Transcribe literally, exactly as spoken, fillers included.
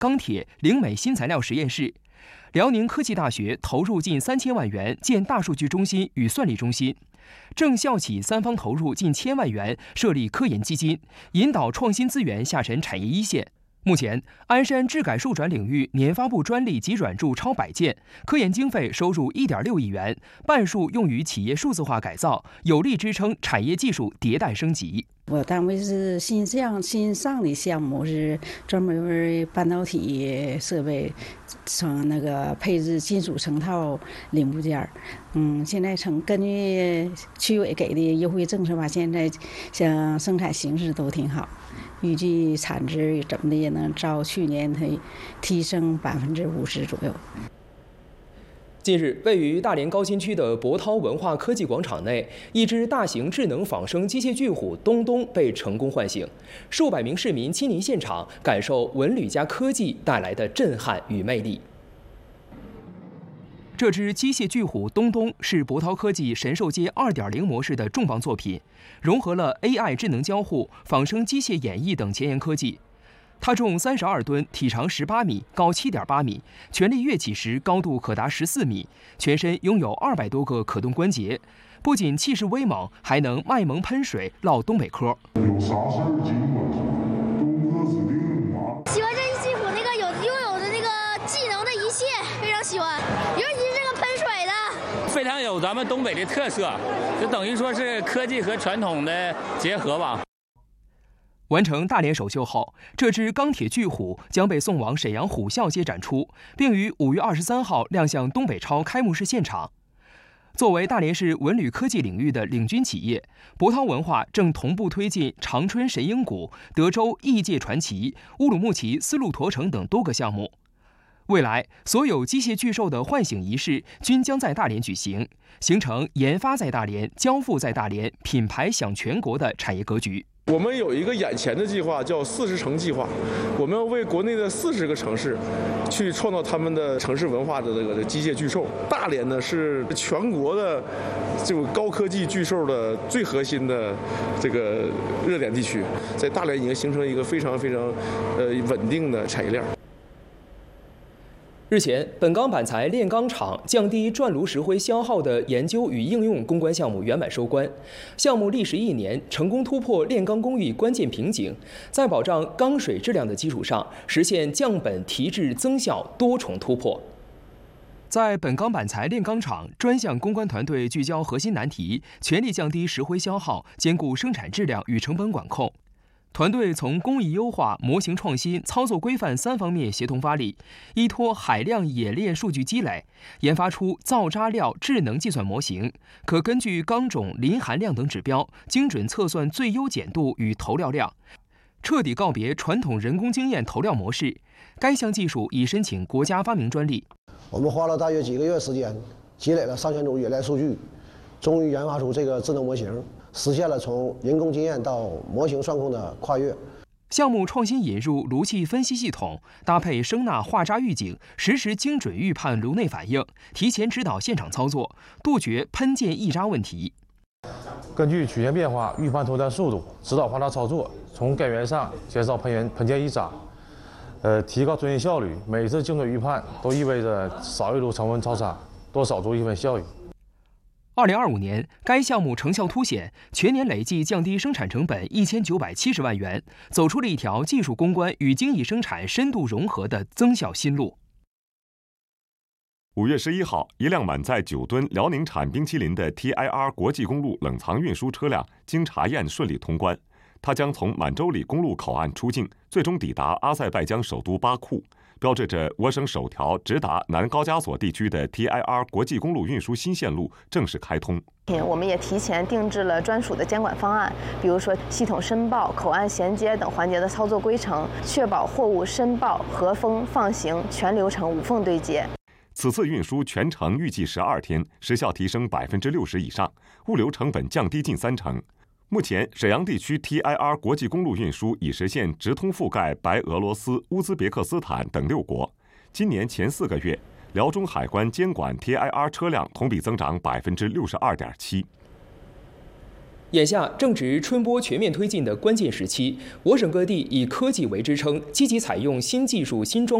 钢铁、灵美新材料实验室。辽宁科技大学投入近三千万元建大数据中心与算力中心。政校企三方投入近千万元设立科研基金，引导创新资源下沉产业一线。目前，鞍山智改数转领域年发布专利及软著超百件，科研经费收入一点六亿元，半数用于企业数字化改造，有力支撑产业技术迭代升级。 我单位是新项新上的项目，是专门为半导体设备成那个配置金属成套零部件。嗯，现在成根据区委给的优惠政策吧，现在像生产形势都挺好。预计产值怎么的也能照去年它提升百分之五十左右。 近日，位于大连高新区的博涛文化科技广场内，一只大型智能仿生机械巨虎东东被成功唤醒，数百名市民亲临现场，感受文旅加科技带来的震撼与魅力。这只机械巨虎东东是博涛科技神兽街 二点零 模式的重磅作品，融合了 A I 智能交互、仿生机械演绎等前沿科技。它重三十二吨，体长十八米，高七点八米，全力跃起时高度可达十四米，全身拥有二百多个可动关节，不仅气势威猛，还能卖萌喷水、唠东北嗑。有啥事儿尽管说，东哥指定嘛。 喜欢这只巨虎那个有拥有的那个技能的一切，非常喜欢，尤其是这个喷水的， 非常有咱们东北的特色，就等于说是科技和传统的结合吧。 完成大连首秀后，这只钢铁巨虎将被送往沈阳虎啸街展出，并于五月二十三号亮相东北超开幕式现场。作为大连市文旅科技领域的领军企业，博涛文化正同步推进长春神鹰谷、德州异界传奇、乌鲁木齐丝路驼城等多个项目。未来，所有机械巨兽的唤醒仪式均将在大连举行，形成研发在大连、交付在大连、品牌享全国的产业格局。 我们有一个眼前的计划，叫四十城计划。我们要为国内的四十个城市，去创造他们的城市文化的这个机械巨兽。大连呢是全国的这种高科技巨兽的最核心的这个热点地区，在大连已经形成一个非常非常呃稳定的产业链。 日前，本钢板材炼钢厂降低转炉石灰消耗的研究与应用攻关项目圆满收官。项目历时一年，成功突破炼钢工艺关键瓶颈，在保障钢水质量的基础上，实现降本提质增效多重突破。在本钢板材炼钢厂，专项攻关团队聚焦核心难题，全力降低石灰消耗，兼顾生产质量与成本管控。团队从工艺优化、模型创新、操作规范三方面协同发力，依托海量冶炼数据积累，研发出造渣料智能计算模型，可根据钢种、磷含量等指标，精准测算最优碱度与投料量，彻底告别传统人工经验投料模式。该项技术已申请国家发明专利。 我们花了大约几个月时间，积累了上千组冶炼数据，终于研发出这个智能模型，实现了从人工经验到模型算控的跨越。 项目创新引入炉气分析系统，搭配声呐化渣预警，实时精准预判炉内反应，提前指导现场操作，杜绝喷溅溢渣问题。 根据曲线变化预判投弹速度，指导化渣操作，从根源上减少喷溅喷溅溢渣，呃，提高作业效率。每次精准预判都意味着少一炉成温超差，多少出一份效益。 二零二五年，该项目成效凸显，全年累计降低生产成本一千九百七十万元，走出了一条技术攻关与精益生产深度融合的增效新路。 五月十一号，一辆满载九吨辽宁产冰淇淋的 T I R 国际公路冷藏运输车辆经查验顺利通关，它将从满洲里公路口岸出境，最终抵达阿塞拜疆首都巴库，标志着我省首条直达南高加索地区的 T I R 国际公路运输新线路正式开通。 我们也提前定制了专属的监管方案，比如说系统申报、口岸衔接等环节的操作规程，确保货物申报、核封、放行全流程无缝对接。 此次运输全程预计十二天，时效提升百分之六十以上，物流成本降低近三成。目前，沈阳地区 T I R 国际公路运输已实现直通覆盖白俄罗斯、乌兹别克斯坦等六国。今年前四个月，辽中海关监管 T I R 车辆同比增长百分之六十二点七。 眼下正值春播全面推进的关键时期，我省各地以科技为支撑，积极采用新技术、新装